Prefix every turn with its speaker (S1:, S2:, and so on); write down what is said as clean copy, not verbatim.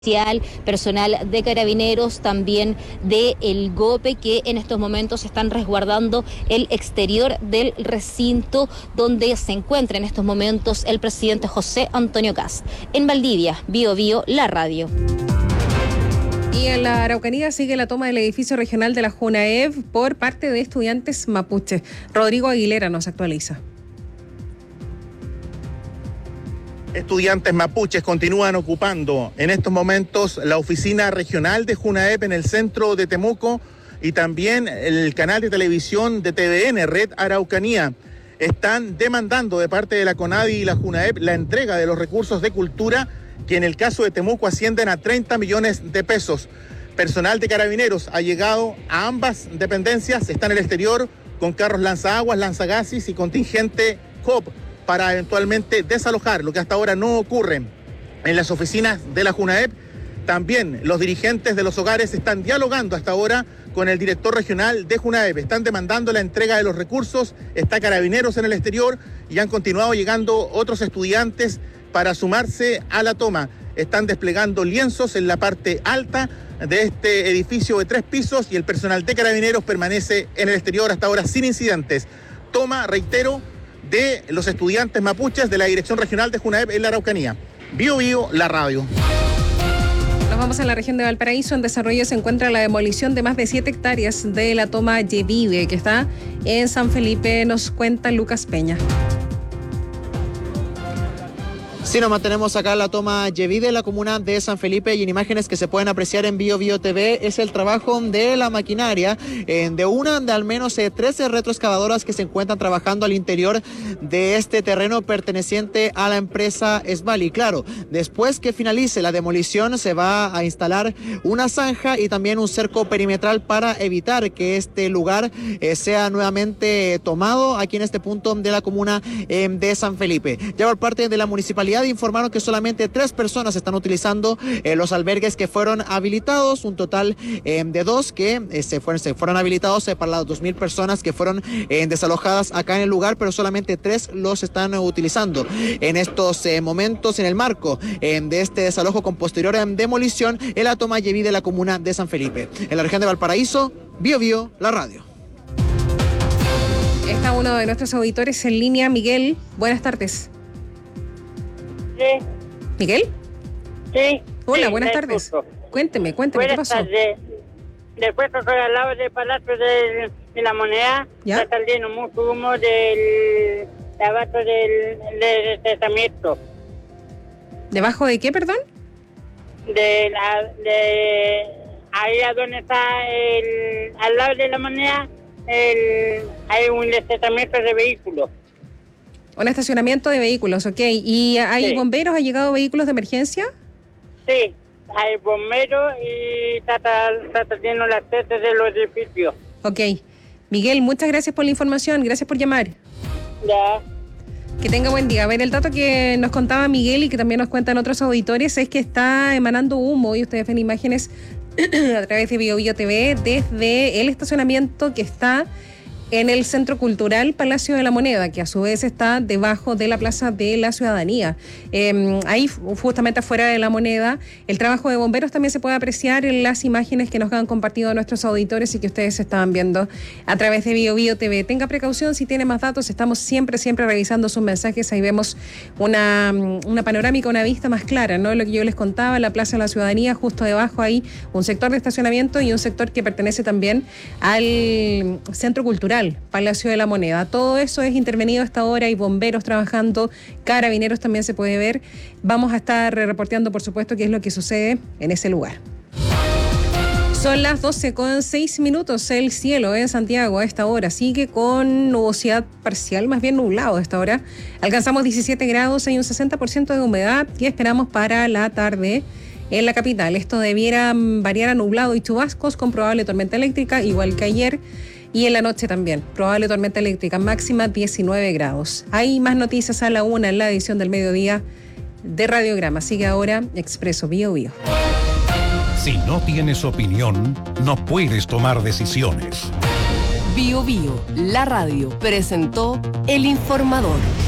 S1: personal de Carabineros, también de el GOPE, que en estos momentos están resguardando el exterior del recinto donde se encuentra en estos momentos el presidente José Antonio Kast. En Valdivia, Bío Bío, la radio.
S2: Y en la Araucanía sigue la toma del edificio regional de la JUNAEV por parte de estudiantes mapuches. Rodrigo Aguilera nos actualiza.
S3: Estudiantes mapuches continúan ocupando en estos momentos la oficina regional de JUNAEV en el centro de Temuco y también el canal de televisión de TVN, Red Araucanía. Están demandando de parte de la CONADI y la JUNAEV la entrega de los recursos de cultura que en el caso de Temuco ascienden a 30 millones de pesos. Personal de Carabineros ha llegado a ambas dependencias, está en el exterior con carros lanzaaguas, lanzagases y contingente COP para eventualmente desalojar, lo que hasta ahora no ocurre en las oficinas de la JUNAEV. También los dirigentes de los hogares están dialogando hasta ahora con el director regional de JUNAEV. Están demandando la entrega de los recursos, está Carabineros en el exterior y han continuado llegando otros estudiantes para sumarse a la toma. Están desplegando lienzos en la parte alta de este edificio de 3 pisos y el personal de Carabineros permanece en el exterior hasta ahora sin incidentes. Toma, reitero, de los estudiantes mapuches de la Dirección Regional de JUNAEV en la Araucanía. Bío Bío, la radio.
S2: Nos vamos a la región de Valparaíso. En desarrollo se encuentra la demolición de más de 7 hectáreas de la toma Yevide, que está en San Felipe, nos cuenta Lucas Peña.
S4: Sí, nos mantenemos acá en la toma Yevide, la comuna de San Felipe, y en imágenes que se pueden apreciar en Bío Bío TV es el trabajo de la maquinaria de al menos 13 retroexcavadoras que se encuentran trabajando al interior de este terreno perteneciente a la empresa Esbali. Claro, después que finalice la demolición se va a instalar una zanja y también un cerco perimetral para evitar que este lugar sea nuevamente tomado aquí en este punto de la comuna de San Felipe. Ya por parte de la municipalidad informaron que solamente 3 personas están utilizando los albergues que fueron habilitados, un total de 2 que se fueron habilitados para las 2.000 personas que fueron desalojadas acá en el lugar, pero solamente 3 los están utilizando en estos momentos en el marco de este desalojo con posterior demolición en la toma Yevide de la comuna de San Felipe. En la región de Valparaíso, Bío Bío, la radio.
S2: Está uno de nuestros auditores en línea, Miguel. Buenas tardes.
S5: Sí.
S2: ¿Miguel?
S5: Sí.
S2: Hola,
S5: sí,
S2: buenas tardes. Cuénteme, ¿qué pasó?
S5: Tardes. Después estoy al lado del Palacio de la Moneda.
S2: ¿Ya?
S5: Está saliendo mucho humo del abajo del tratamiento.
S2: ¿Debajo de qué, perdón?
S5: Ahí a donde está al lado de la Moneda, hay un tratamiento de vehículos.
S2: Un estacionamiento de vehículos, ok. ¿Y hay
S5: Sí.
S2: bomberos? ¿Han llegado vehículos de emergencia?
S5: Sí, hay bomberos y está teniendo las tetas de los edificios.
S2: Ok. Miguel, muchas gracias por la información. Gracias por llamar.
S5: Ya.
S2: Que tenga buen día. A ver, el dato que nos contaba Miguel y que también nos cuentan otros auditores es que está emanando humo, y ustedes ven imágenes a través de Bío Bío TV desde el estacionamiento que está en el Centro Cultural Palacio de la Moneda, que a su vez está debajo de la Plaza de la Ciudadanía. Ahí, justamente afuera de la Moneda, el trabajo de bomberos también se puede apreciar en las imágenes que nos han compartido nuestros auditores y que ustedes estaban viendo a través de Bío Bío TV. Tenga precaución si tiene más datos, estamos siempre revisando sus mensajes. Ahí vemos una panorámica, una vista más clara, ¿no? Lo que yo les contaba, la Plaza de la Ciudadanía, justo debajo ahí, un sector de estacionamiento y un sector que pertenece también al Centro Cultural Palacio de la Moneda. Todo eso es intervenido hasta ahora, hay bomberos trabajando, Carabineros también se puede ver. Vamos a estar reporteando, por supuesto, qué es lo que sucede en ese lugar. Son las 12:06. El cielo en Santiago a esta hora sigue con nubosidad parcial, más bien nublado a esta hora. Alcanzamos 17 grados, hay un 60% de humedad y esperamos para la tarde en la capital. Esto debiera variar a nublado y chubascos con probable tormenta eléctrica, igual que ayer. Y en la noche también, probable tormenta eléctrica, máxima 19 grados. Hay más noticias a la 1 en la edición del mediodía de Radiograma. Sigue ahora Expreso Bío Bío.
S6: Si no tienes opinión, no puedes tomar decisiones.
S7: Bío Bío, la radio, presentó El Informador.